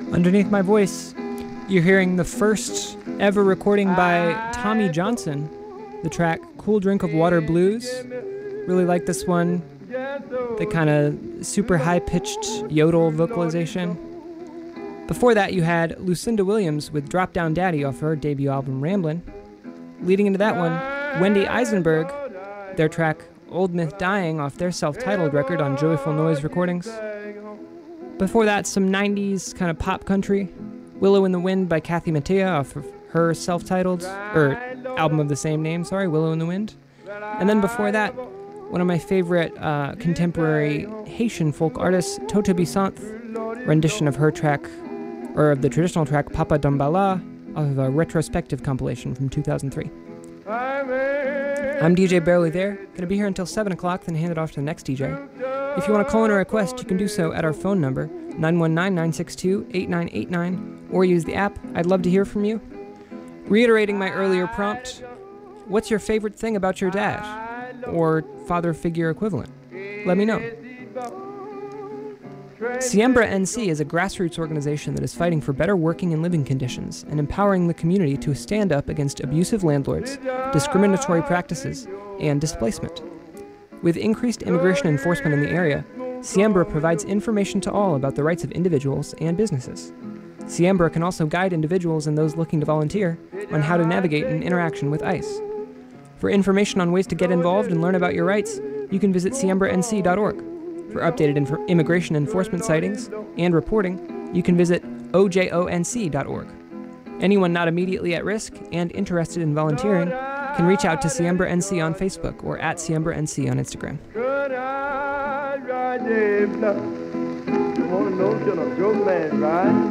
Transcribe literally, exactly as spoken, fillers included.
Underneath my voice, you're hearing the first ever recording by Tommy Johnson, the track Cool Drink of Water Blues. Really like this one, the kind of super high-pitched yodel vocalization. Before that, you had Lucinda Williams with Drop Down Daddy off her debut album Ramblin'. Leading into that one, Wendy Eisenberg, their track Old Myth Dying off their self-titled record on Joyful Noise Recordings. Before that, some nineties kind of pop country, Willow in the Wind by Kathy Mattea off of her self-titled, or album of the same name, sorry, Willow in the Wind. And then before that, one of my favorite uh, contemporary Haitian folk artists, Tota Bissanth, rendition of her track, or of the traditional track Papa Dambala, of a retrospective compilation from two thousand three. I'm D J Barely There, gonna be here until seven o'clock, then hand it off to the next D J. If you want to call in a request, you can do so at our phone number, nine one nine, nine six two, eight nine eight nine, or use the app. I'd love to hear from you. Reiterating my earlier prompt, what's your favorite thing about your dad? Or father figure equivalent? Let me know. Siembra N C is a grassroots organization that is fighting for better working and living conditions and empowering the community to stand up against abusive landlords, discriminatory practices, and displacement. With increased immigration enforcement in the area, Siembra provides information to all about the rights of individuals and businesses. Siembra can also guide individuals and those looking to volunteer on how to navigate an interaction with ICE. For information on ways to get involved and learn about your rights, you can visit siembra n c dot org. For updated inf- immigration enforcement sightings and reporting, you can visit o j o n c dot org. Anyone not immediately at risk and interested in volunteering can reach out to Siembra N C on Facebook or at Siembra N C on Instagram.